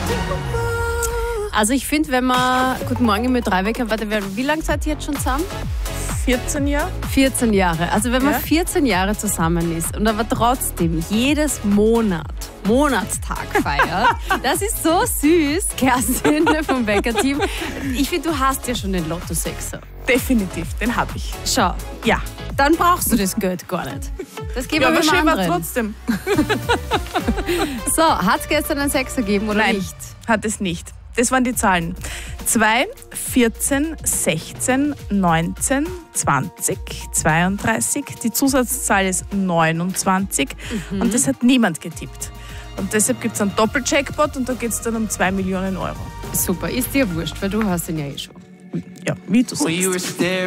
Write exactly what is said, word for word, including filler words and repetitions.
Also ich finde, wenn man... Guten Morgen mit Dreiwecker, warte, wie lange seid ihr jetzt schon zusammen? vierzehn Jahre. vierzehn Jahre. Also wenn man Ja. vierzehn Jahre zusammen ist und aber trotzdem jedes Monat Monatstag feiert, das ist so süß, Kerstin vom Wecker-Team. Ich finde, du hast ja schon den Lotto-Sechser. Definitiv, den habe ich. Schau, Ja. dann brauchst du das Geld gar nicht. Das geben Ja, wir aber beim schön war anderen. trotzdem. So, hat es gestern einen Sechser gegeben oder Nein, nicht? hat es nicht. Das waren die Zahlen. zwei, vierzehn, sechzehn, neunzehn, zwanzig, zweiunddreißig. Die Zusatzzahl ist neunundzwanzig Mhm. und das hat niemand getippt. Und deshalb gibt es einen Doppel-Jackpot und da geht es dann um zwei Millionen Euro. Super, ist dir wurscht, weil du hast ihn ja eh schon. Ja, wie du sagst.